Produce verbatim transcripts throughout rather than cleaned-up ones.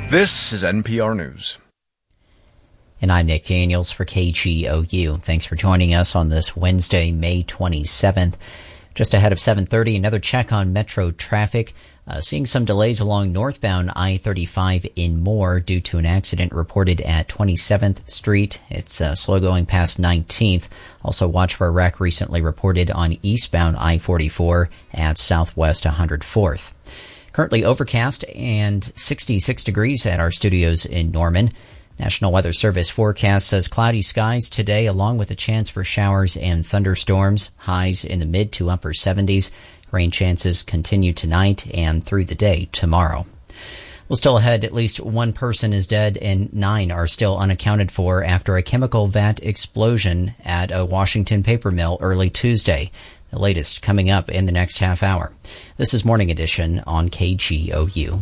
This is N P R News. And I'm Nick Daniels for K G O U. Thanks for joining us on this Wednesday, May twenty-seventh. Just ahead of seven thirty, another check on metro traffic. Uh, seeing some delays along northbound I thirty-five in Moore due to an accident reported at twenty-seventh Street. It's uh, slow going past nineteenth. Also watch for a wreck recently reported on eastbound I forty-four at Southwest one hundred fourth. Currently overcast and sixty-six degrees at our studios in Norman. National Weather Service forecast says cloudy skies today along with a chance for showers and thunderstorms. Highs in the mid to upper seventies. Rain chances continue tonight and through the day tomorrow. Well, still ahead, at least one person is dead and nine are still unaccounted for after a chemical vat explosion at a Washington paper mill early Tuesday. The latest coming up in the next half hour. This is Morning Edition on K G O U.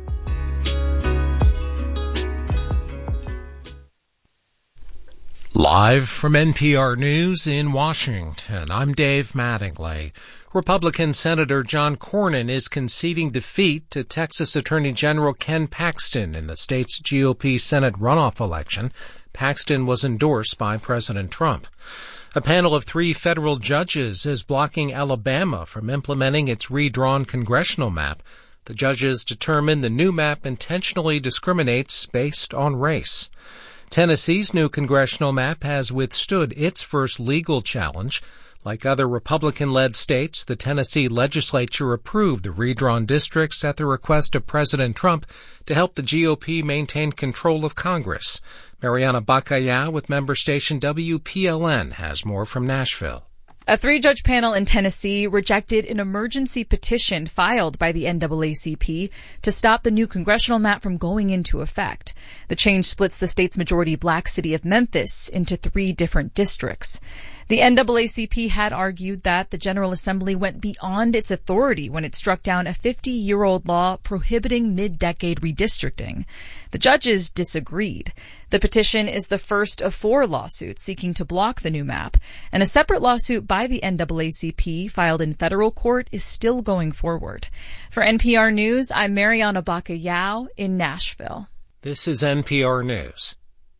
Live from N P R News in Washington, I'm Dave Mattingly. Republican Senator John Cornyn is conceding defeat to Texas Attorney General Ken Paxton in the state's G O P Senate runoff election. Paxton was endorsed by President Trump. A panel of three federal judges is blocking Alabama from implementing its redrawn congressional map. The judges determined the new map intentionally discriminates based on race. Tennessee's new congressional map has withstood its first legal challenge. Like other Republican-led states, the Tennessee legislature approved the redrawn districts at the request of President Trump to help the G O P maintain control of Congress. Mariana Bacaya with member station W P L N has more from Nashville. A three-judge panel in Tennessee rejected an emergency petition filed by the N double A C P to stop the new congressional map from going into effect. The change splits the state's majority black city of Memphis into three different districts. The N double A C P had argued that the General Assembly went beyond its authority when it struck down a fifty-year-old law prohibiting mid-decade redistricting. The judges disagreed. The petition is the first of four lawsuits seeking to block the new map, and a separate lawsuit by the N double A C P filed in federal court is still going forward. For N P R News, I'm Mariana Bacayao in Nashville. This is N P R News.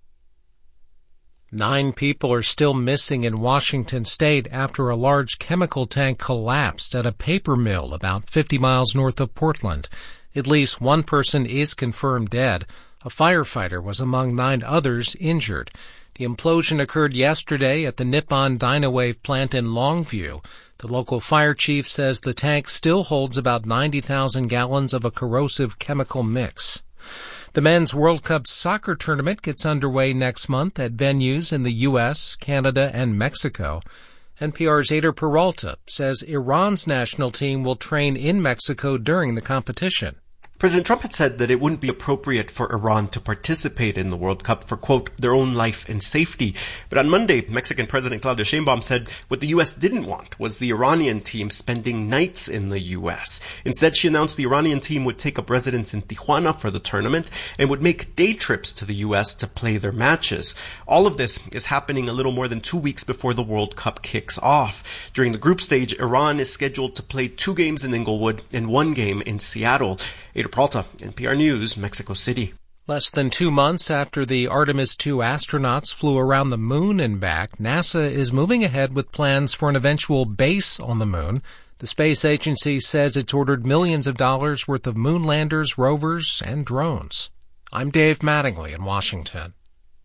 Nine people are still missing in Washington state after a large chemical tank collapsed at a paper mill about fifty miles north of Portland. At least one person is confirmed dead. A firefighter was among nine others injured. The implosion occurred yesterday at the Nippon Dynawave plant in Longview. The local fire chief says the tank still holds about ninety thousand gallons of a corrosive chemical mix. The Men's World Cup soccer tournament gets underway next month at venues in the U S, Canada, and Mexico. N P R's Eder Peralta says Iran's national team will train in Mexico during the competition. President Trump had said that it wouldn't be appropriate for Iran to participate in the World Cup for, quote, their own life and safety. But on Monday, Mexican President Claudia Sheinbaum said what the U S didn't want was the Iranian team spending nights in the U S. Instead, she announced the Iranian team would take up residence in Tijuana for the tournament and would make day trips to the U S to play their matches. All of this is happening a little more than two weeks before the World Cup kicks off. During the group stage, Iran is scheduled to play two games in Inglewood and one game in Seattle. Eder Peralta, N P R News, Mexico City. Less than two months after the Artemis two astronauts flew around the moon and back, NASA is moving ahead with plans for an eventual base on the moon. The space agency says it's ordered millions of dollars worth of moon landers, rovers, and drones. I'm Dave Mattingly in Washington.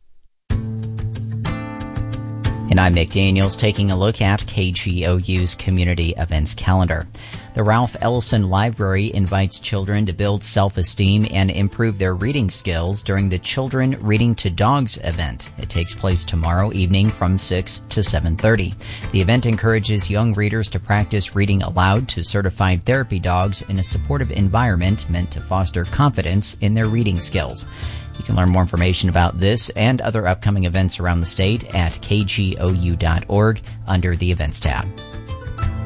And I'm Nick Daniels taking a look at K G O U's community events calendar. The Ralph Ellison Library invites children to build self-esteem and improve their reading skills during the Children Reading to Dogs event. It takes place tomorrow evening from six to seven thirty. The event encourages young readers to practice reading aloud to certified therapy dogs in a supportive environment meant to foster confidence in their reading skills. You can learn more information about this and other upcoming events around the state at k g o u dot org under the Events tab.